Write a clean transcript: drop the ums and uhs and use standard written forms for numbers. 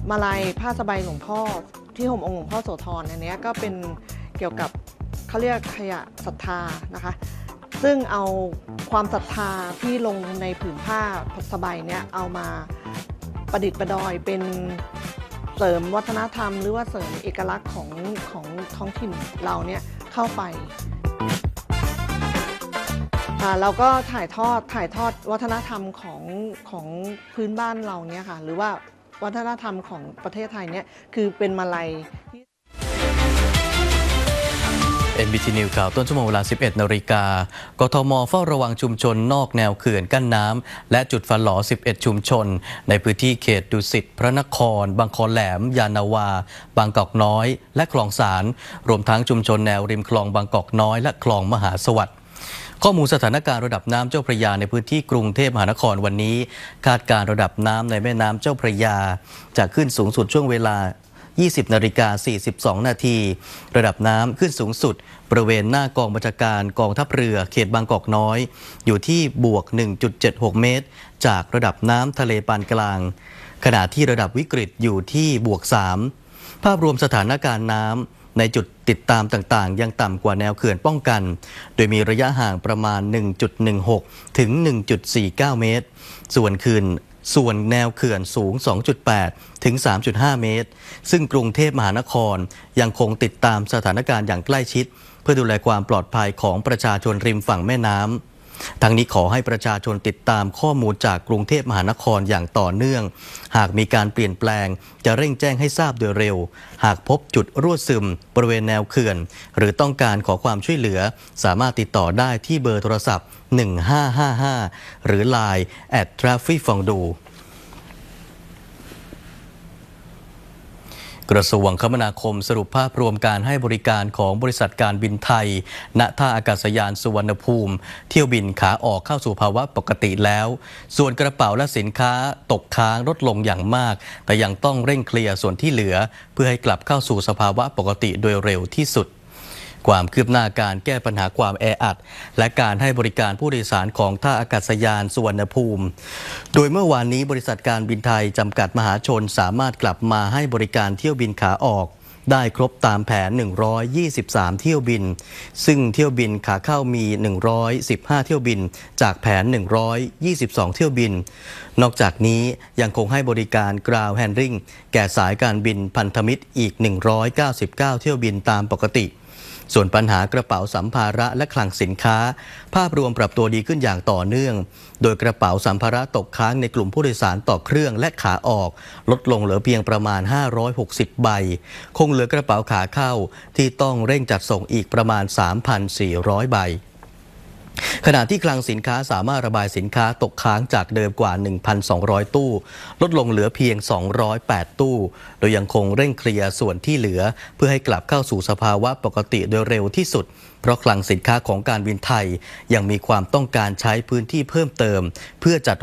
มาลัยผ้าสบายหลวงพ่อที่ห่มองค์หลวงพ่อโสธรอันนี้ก็เป็นเกี่ยวกับเขาเรียกขยะศรัทธานะคะซึ่งเอาความศรัทธาที่ลงในผืนผ้าสบายเนี้ยเอามาประดิษฐ์ประดอยเป็นเสริมวัฒนธรรมหรือว่าเสริมเอกลักษณ์ของท้องถิ่นเราเนี่ยเข้าไปเราก็ถ่ายทอดวัฒนธรรมของพื้นบ้านเราเนี่ยค่ะหรือว่าวัฒนธรรมของประเทศไทยเนี่ยคือเป็นมาลัย NBT News ข่าวต้นชั่วโมงเวลา 11 น.กทม.เฝ้าระวังชุมชนนอกแนวเขื่อนกั้นน้ำและจุดฟันหล่อ 11 ชุมชนในพื้นที่เขตดุสิตพระนครบางคอแหลมยานนาวาบางกอกน้อยและคลองสารรวมทั้งชุมชนแนวริมคลองบางกอกน้อยและคลองมหาสวัสดิ์ข้อมูลสถานการณ์ระดับน้ำเจ้าพระยาในพื้นที่กรุงเทพมหานครวันนี้คาดการณ์ระดับน้ำในแม่น้ำเจ้าพระยาจะขึ้นสูงสุดช่วงเวลา 20:42 นาทีระดับน้ำขึ้นสูงสุดบริเวณหน้ากองบัญชาการกองทัพเรือเขตบางกอกน้อยอยู่ที่บวก 1.76 เมตรจากระดับน้ำทะเลปานกลางขณะที่ระดับวิกฤตอยู่ที่บวก 3ภาพรวมสถานการณ์น้ำในจุดติดตามต่างๆยังต่ำกว่าแนวเขื่อนป้องกันโดยมีระยะห่างประมาณ 1.16 ถึง 1.49 เมตรส่วนแนวเขื่อนสูง 2.8 ถึง 3.5 เมตรซึ่งกรุงเทพมหานครยังคงติดตามสถานการณ์อย่างใกล้ชิดเพื่อดูแลความปลอดภัยของประชาชนริมฝั่งแม่น้ำทั้งนี้ขอให้ประชาชนติดตามข้อมูลจากกรุงเทพมหานครอย่างต่อเนื่องหากมีการเปลี่ยนแปลงจะเร่งแจ้งให้ทราบโดยเร็วหากพบจุดรั่วซึมบริเวณแนวเขื่อนหรือต้องการขอความช่วยเหลือสามารถติดต่อได้ที่เบอร์โทรศัพท์ 1555 หรือ Line @trafficfondueกระทรวงคมนาคมสรุปภาพรวมการให้บริการของบริษัทการบินไทยณท่าอากาศยานสุวรรณภูมิเที่ยวบินขาออกเข้าสู่ภาวะปกติแล้วส่วนกระเป๋าและสินค้าตกค้างลดลงอย่างมากแต่ยังต้องเร่งเคลียร์ส่วนที่เหลือเพื่อให้กลับเข้าสู่สภาวะปกติโดยเร็วที่สุดความคืบหน้าการแก้ปัญหาความแออัดและการให้บริการผู้โดยสารของท่าอากาศยานสุวรรณภูมิโดยเมื่อวานนี้บริษัทการบินไทยจำกัดมหาชนสามารถกลับมาให้บริการเที่ยวบินขาออกได้ครบตามแผน123เที่ยวบินซึ่งเที่ยวบินขาเข้ามี115เที่ยวบินจากแผน122เที่ยวบินนอกจากนี้ยังคงให้บริการ Ground Handling แก่สายการบินพันธมิตรอีก199เที่ยวบินตามปกติส่วนปัญหากระเป๋าสัมภาระและคลังสินค้าภาพรวมปรับตัวดีขึ้นอย่างต่อเนื่องโดยกระเป๋าสัมภาระตกค้างในกลุ่มผู้โดยสารต่อเครื่องและขาออกลดลงเหลือเพียงประมาณ560ใบคงเหลือกระเป๋าขาเข้าที่ต้องเร่งจัดส่งอีกประมาณ 3,400 ใบขณะที่คลังสินค้าสามารถระบายสินค้าตกค้างจากเดิมกว่า 1,200 ตู้ลดลงเหลือเพียง208ตู้โดยยังคงเร่งเคลียร์ส่วนที่เหลือเพื่อให้กลับเข้าสู่สภาวะปกติโดยเร็วที่สุดเพราะคลังสินค้าของการบินไทยยังมีความต้องการใช้พื้นที่เพิ่มเติมเพื่อจัด